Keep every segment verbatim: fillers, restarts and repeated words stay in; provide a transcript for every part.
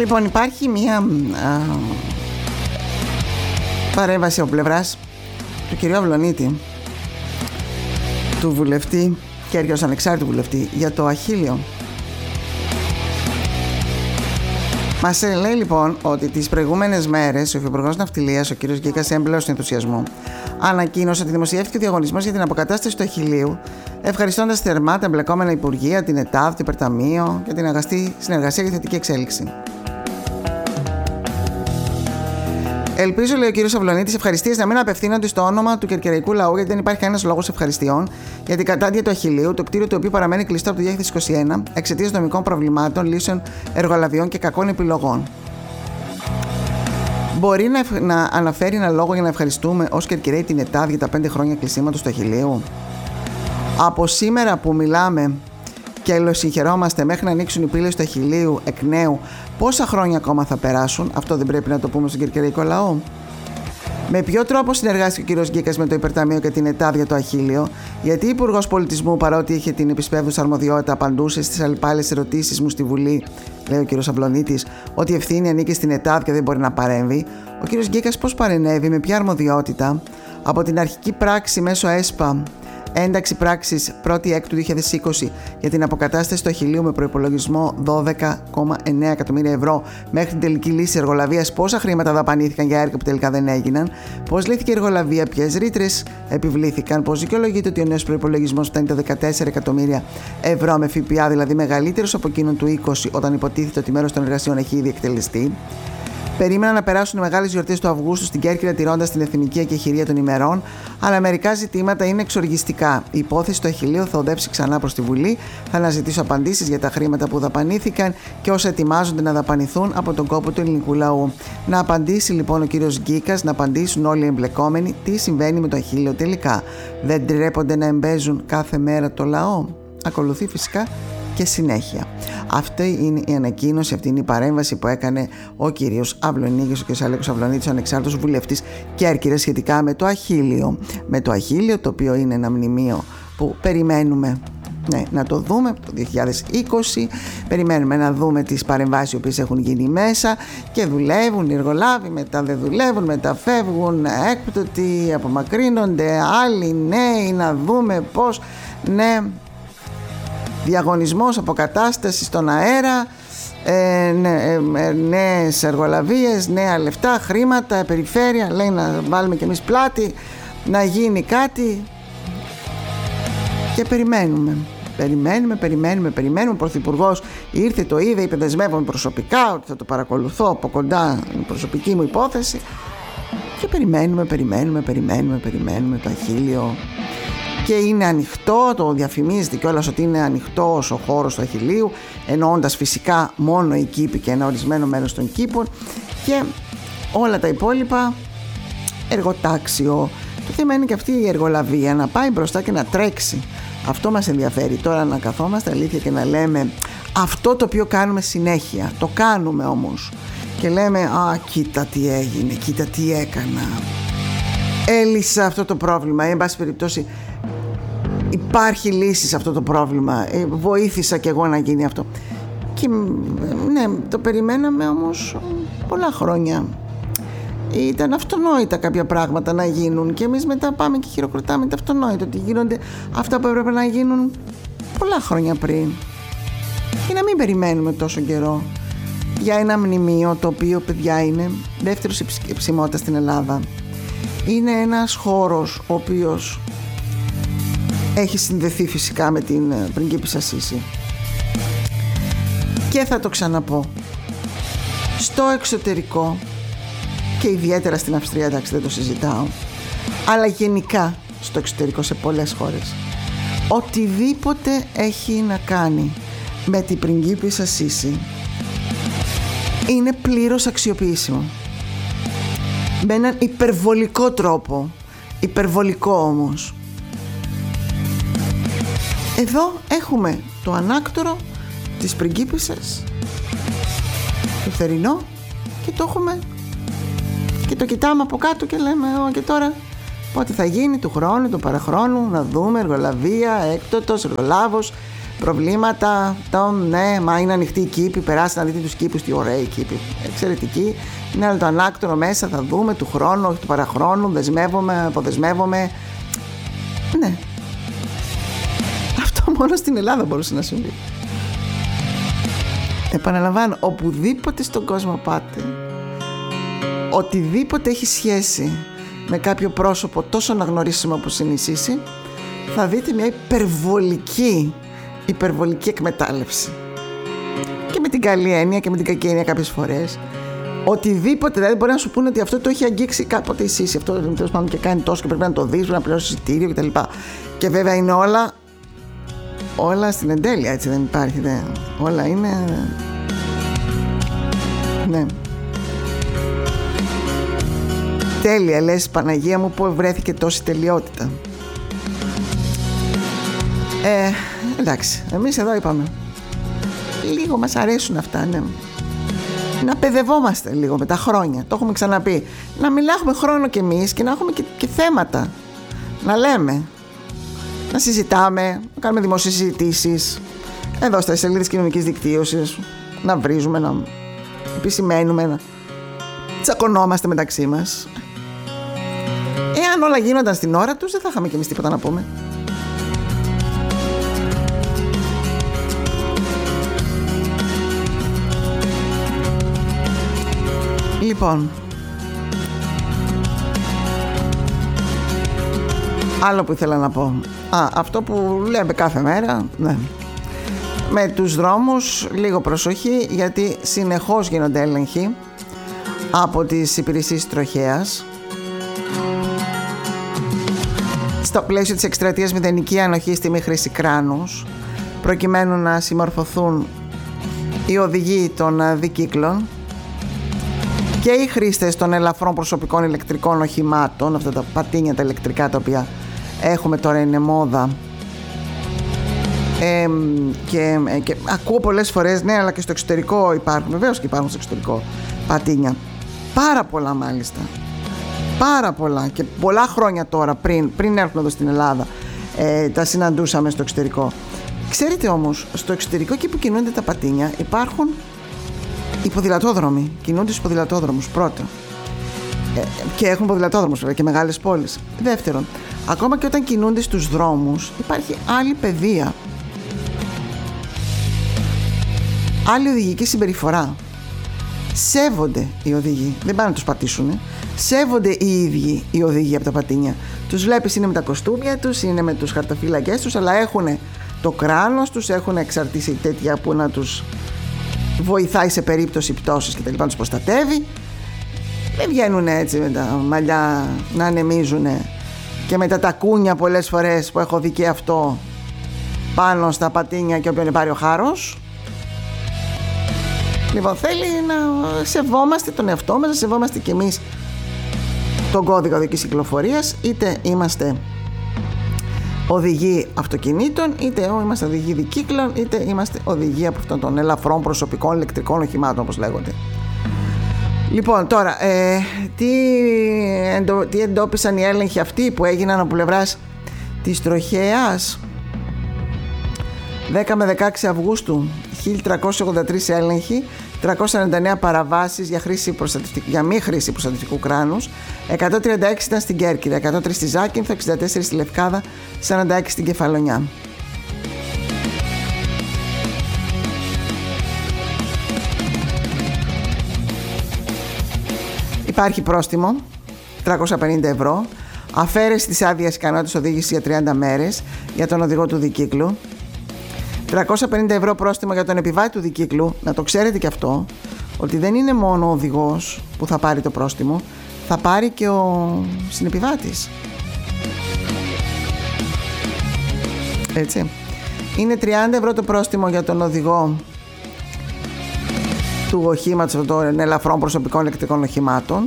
Λοιπόν, υπάρχει μία α, παρέμβαση από πλευράς του κυρίου Αυλωνίτη, του βουλευτή και ως ανεξάρτητου βουλευτή, για το αχύλιο. Μας λέει λοιπόν ότι τις προηγούμενες μέρες ο Υφυπουργός Ναυτιλίας, ο κ. Γκίκας, έμπλεος του ενθουσιασμού, ανακοίνωσε ότι δημοσιεύτηκε ο διαγωνισμός για την αποκατάσταση του αχυλίου, ευχαριστώντας θερμά τα εμπλεκόμενα υπουργεία, την ΕΤΑΔ, το Υπερταμείο και την αγαστή συνεργασία για θετική εξέλιξη. Ελπίζω, λέει ο κ. Αυλωνίτης, ευχαριστίες να μην απευθύνονται στο όνομα του κερκυραϊκού λαού, γιατί δεν υπάρχει κανένας λόγος ευχαριστειών για την κατάντια του αχυλίου, το κτίριο του οποίου παραμένει κλειστό από το δύο χιλιάδες είκοσι ένα εξαιτίας νομικών προβλημάτων, λύσεων εργολαβιών και κακών επιλογών. Μπορεί να, ευ... να αναφέρει ένα λόγο για να ευχαριστούμε ως Κερκυραίοι την ΕΤΑΔ για τα πέντε χρόνια κλεισίματος του αχυλίου? Από σήμερα που μιλάμε και αλληλοσυγχαιρόμαστε μέχρι να ανοίξουν οι πύλες του αχυλίου εκ νέου, πόσα χρόνια ακόμα θα περάσουν? Αυτό δεν πρέπει να το πούμε στον κερκυραϊκό λαό? Με ποιο τρόπο συνεργάστηκε ο κ. Γκίκας με το Υπερταμείο και την ΕΤΑΔ για το αχύλιο? Γιατί ο Υπουργός Πολιτισμού, παρότι είχε την επισπεύδουσα αρμοδιότητα, απαντούσε στις αλλεπάλληλες ερωτήσεις μου στη Βουλή, λέει ο κ. Αυλωνίτης, ότι η ευθύνη ανήκει στην ΕΤΑΔ και δεν μπορεί να παρέμβει? Ο κ. Γκίκας πώς παρενέβη, με ποια αρμοδιότητα? Από την αρχική πράξη μέσω ΕΣΠΑ, ένταξη πράξης πρώτη Έκτου δύο χιλιάδες είκοσι για την αποκατάσταση του αχυλίου με προϋπολογισμό δώδεκα κόμμα εννέα εκατομμύρια ευρώ, μέχρι την τελική λύση εργολαβίας, πόσα χρήματα δαπανήθηκαν για έργα που τελικά δεν έγιναν, πώς λύθηκε η εργολαβία, ποιες ρήτρες επιβλήθηκαν, πώς δικαιολογείται ότι ο νέος προϋπολογισμός φτάνει τα δεκατέσσερα εκατομμύρια ευρώ με ΦΠΑ, δηλαδή μεγαλύτερος από εκείνον του είκοσι, όταν υποτίθεται ότι μέρος των εργασιών έχει ήδη εκτελεστεί. Περίμεναν να περάσουν οι μεγάλες γιορτές του Αυγούστου στην Κέρκυρα, τηρώντας την εθνική ακεχηρία των ημερών, αλλά μερικά ζητήματα είναι εξοργιστικά. Η υπόθεση του αχυλίου θα οδεύσει ξανά προς τη Βουλή. Θα αναζητήσω απαντήσεις για τα χρήματα που δαπανήθηκαν και όσα ετοιμάζονται να δαπανηθούν από τον κόπο του ελληνικού λαού. Να απαντήσει λοιπόν ο κύριος Γκίκας, να απαντήσουν όλοι οι εμπλεκόμενοι τι συμβαίνει με το αχύλιο τελικά. Δεν τρέπονται να εμπέζουν κάθε μέρα το λαό? Ακολουθεί φυσικά και συνέχεια. Αυτή είναι η ανακοίνωση, αυτή είναι η παρέμβαση που έκανε ο κύριος Αυλωνίτης, ο κύριος Αλέκος Αυλωνίτης, ο ανεξάρτητος βουλευτής Κέρκυρας, σχετικά με το αχύλιο. Με το αχύλιο, το οποίο είναι ένα μνημείο που περιμένουμε, ναι, να το δούμε το δύο χιλιάδες είκοσι. Περιμένουμε να δούμε τις παρεμβάσεις οι οποίες έχουν γίνει μέσα και δουλεύουν οι εργολάβοι, μετά δεν δουλεύουν, μετά φεύγουν έκπτωτοι, απομακρύνονται άλλοι νέοι, να δούμε πώς, ναι, διαγωνισμός αποκατάστασης στον αέρα, ε, νέ, ε, νέες εργολαβίες, νέα λεφτά, χρήματα, περιφέρεια, λέει να βάλουμε κι εμείς πλάτη, να γίνει κάτι, και περιμένουμε. Περιμένουμε, περιμένουμε, περιμένουμε. Ο Πρωθυπουργός ήρθε, το είδε, είπε δεσμεύομαι προσωπικά ότι θα το παρακολουθώ από κοντά, η προσωπική μου υπόθεση, και περιμένουμε, περιμένουμε, περιμένουμε, περιμένουμε το αχύλιο. Και είναι ανοιχτό, το διαφημίζεται κιόλας ότι είναι ανοιχτός ο χώρος του αχυλίου, εννοώντας φυσικά μόνο οι κήποι και ένα ορισμένο μέρος των κήπων, και όλα τα υπόλοιπα εργοτάξιο. Το θέμα είναι και αυτή η εργολαβία να πάει μπροστά και να τρέξει. Αυτό μας ενδιαφέρει. Τώρα να καθόμαστε αλήθεια και να λέμε αυτό το οποίο κάνουμε συνέχεια, το κάνουμε όμως, και λέμε α, κοίτα τι έγινε, κοίτα τι έκανα, έλυσα αυτό το πρόβλημα, εν πάση περιπτώσει υπάρχει λύση σε αυτό το πρόβλημα, βοήθησα κι εγώ να γίνει αυτό. Και ναι, το περιμέναμε όμως πολλά χρόνια. Ήταν αυτονόητα κάποια πράγματα να γίνουν και εμείς μετά πάμε και χειροκροτάμε τα αυτονόητα, ότι γίνονται αυτά που έπρεπε να γίνουν πολλά χρόνια πριν, και να μην περιμένουμε τόσο καιρό για ένα μνημείο το οποίο, παιδιά, είναι δεύτερος υψημότητας στην Ελλάδα. Είναι ένας χώρος ο οποίος έχει συνδεθεί φυσικά με την πριγκίπισσα Σίση, και θα το ξαναπώ, στο εξωτερικό και ιδιαίτερα στην Αυστρία, εντάξει δεν το συζητάω, αλλά γενικά στο εξωτερικό σε πολλές χώρες, οτιδήποτε έχει να κάνει με την πριγκίπισσα Σίση είναι πλήρως αξιοποιήσιμο, με έναν υπερβολικό τρόπο, υπερβολικό όμως. Εδώ έχουμε το ανάκτορο της πριγκίπισσας, το θερινό, και το έχουμε και το κοιτάμε από κάτω και λέμε Ω, και τώρα πότε θα γίνει, του χρόνου, του παραχρόνου, να δούμε, εργολαβία, έκτοτος, εργολάβος, προβλήματα. Το, ναι, μα είναι ανοιχτή η κήπη. Περάστε να δείτε τους κήπους, τι ωραία η κήπη. Εξαιρετική. Είναι άλλο το ανάκτορο μέσα, θα δούμε του χρόνου, όχι του παραχρόνου. Δεσμεύομαι, αποδεσμεύομαι. Ναι. Αυτό μόνο στην Ελλάδα μπορούσε να συμβεί. Επαναλαμβάνω, οπουδήποτε στον κόσμο πάτε, οτιδήποτε έχει σχέση με κάποιο πρόσωπο τόσο αναγνωρίσιμο όπως είναι η Σύση, θα δείτε μια υπερβολική υπερβολική εκμετάλλευση, και με την καλή έννοια και με την κακή έννοια κάποιες φορές. Οτιδήποτε, δηλαδή μπορεί να σου πούνε ότι αυτό το έχει αγγίξει κάποτε η Σύση, αυτό τέλος πάντων και κάνει τόσο και πρέπει να το δεις, πρέπει να πληρώσεις εισιτήριο κτλ. Και βέβαια είναι όλα όλα στην εντέλεια, έτσι δεν υπάρχει, δε. Όλα είναι, ναι, τέλεια. Λες, Παναγία μου, που βρέθηκε τόση τελειότητα. Ε, εντάξει, εμείς εδώ είπαμε, λίγο μας αρέσουν αυτά, ναι. Να παιδευόμαστε λίγο με τα χρόνια, το έχουμε ξαναπεί. Να μιλάμε χρόνο κι εμείς και να έχουμε και, και θέματα να λέμε, να συζητάμε, να κάνουμε δημόσιες συζητήσεις εδώ στα σελίδες κοινωνικής δικτύωσης, να βρίζουμε, να επισημαίνουμε, να τσακωνόμαστε μεταξύ μας. Εάν όλα γίνονταν στην ώρα τους, δεν θα είχαμε κι εμείς τίποτα να πούμε. Λοιπόν, άλλο που ήθελα να πω, Α, αυτό που λέμε κάθε μέρα, ναι. Με τους δρόμους, λίγο προσοχή, γιατί συνεχώς γίνονται έλεγχοι από τις υπηρεσίες τροχέας στο πλαίσιο της εκστρατείας μηδενική ανοχή στη μη χρήση κράνους, προκειμένου να συμμορφωθούν οι οδηγοί των δικύκλων και οι χρήστες των ελαφρών προσωπικών ηλεκτρικών οχημάτων, αυτά τα πατίνια τα ηλεκτρικά τα οποία έχουμε τώρα, είναι μόδα. Ε, και, και ακούω πολλές φορές, ναι, αλλά και στο εξωτερικό υπάρχουν, βεβαίως και υπάρχουν στο εξωτερικό πατίνια, πάρα πολλά μάλιστα, πάρα πολλά, και πολλά χρόνια τώρα πριν, πριν έρθουν εδώ στην Ελλάδα, ε, τα συναντούσαμε στο εξωτερικό. Ξέρετε όμως, στο εξωτερικό, εκεί που κινούνται τα πατίνια, υπάρχουν οι ποδηλατόδρομοι, κινούνται στους ποδηλατόδρομους πρώτα, ε, και έχουν ποδηλατόδρομους βέβαια και μεγάλες πόλεις. Δεύτερον, ακόμα και όταν κινούνται στους δρόμους υπάρχει άλλη παιδεία, άλλη οδηγική συμπεριφορά. Σέβονται οι οδηγοί, δεν πάνε να τους πατήσουν, σέβονται οι ίδιοι οι οδηγοί από τα πατίνια. Τους βλέπεις, είναι με τα κοστούμια τους, είναι με τους χαρτοφύλακες τους, αλλά έχουν το κράνος τους, έχουν εξαρτήσει τέτοια που να τους βοηθάει σε περίπτωση πτώσης και τα λοιπά, να τους προστατεύει. Δεν βγαίνουν έτσι με τα μαλλιά να ανεμίζουν και με τα τακούνια πολλές φορές που έχω δει και αυτό πάνω στα πατίνια και όποιον πάρει ο χάρος. Λοιπόν, θέλει να σεβόμαστε τον εαυτό μας, να σεβόμαστε κι εμείς τον κώδικα οδικής κυκλοφορίας, είτε είμαστε οδηγοί αυτοκινήτων, είτε είμαστε οδηγοί δικύκλων, είτε είμαστε οδηγοί από αυτών των ελαφρών προσωπικών ηλεκτρικών οχημάτων, όπως λέγονται. Λοιπόν, τώρα, ε, τι, εντο, τι εντόπισαν οι έλεγχοι αυτοί που έγιναν από πλευράς της τροχέας? δέκα με δεκαέξι Αυγούστου, χίλια τριακόσιοι ογδόντα τρεις έλεγχοι, τριακόσιες ενενήντα εννέα παραβάσεις για, χρήση για μη χρήση προστατευτικού κράνους, εκατόν τριάντα έξι ήταν στην Κέρκυρα, εκατόν τρία στη Ζάκυνθο, εξήντα τέσσερα στη Λευκάδα, σαράντα έξι στην Κεφαλονιά. Υπάρχει πρόστιμο τριακόσια πενήντα ευρώ, αφαίρεση της άδειας ικανότητας οδήγησης για τριάντα μέρες για τον οδηγό του δικύκλου, τριακόσια πενήντα ευρώ πρόστιμο για τον επιβάτη του δικύκλου. Να το ξέρετε και αυτό, ότι δεν είναι μόνο ο οδηγός που θα πάρει το πρόστιμο, θα πάρει και ο συνεπιβάτης. Έτσι. Είναι τριάντα ευρώ το πρόστιμο για τον οδηγό του οχήματος των ελαφρών προσωπικών ηλεκτρικών οχημάτων,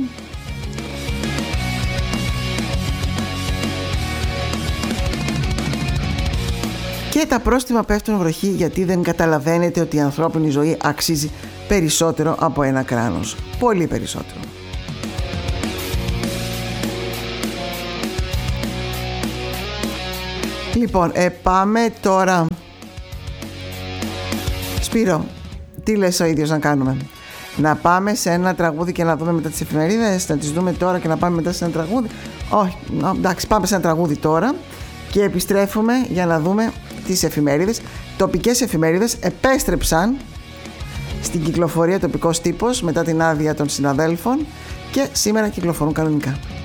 και τα πρόστιμα πέφτουν βροχή γιατί δεν καταλαβαίνετε ότι η ανθρώπινη ζωή αξίζει περισσότερο από ένα κράνος. Πολύ περισσότερο. Λοιπόν, ε, πάμε τώρα Σπύρο, τι λες ο ίδιος να κάνουμε? Να πάμε σε ένα τραγούδι και να δούμε μετά τις εφημερίδες? Να τις δούμε τώρα και να πάμε μετά σε ένα τραγούδι? Όχι, εντάξει, πάμε σε ένα τραγούδι τώρα και επιστρέφουμε για να δούμε τις εφημερίδες. Τοπικές εφημερίδες επέστρεψαν στην κυκλοφορία, τοπικός τύπος, μετά την άδεια των συναδέλφων, και σήμερα κυκλοφορούν κανονικά.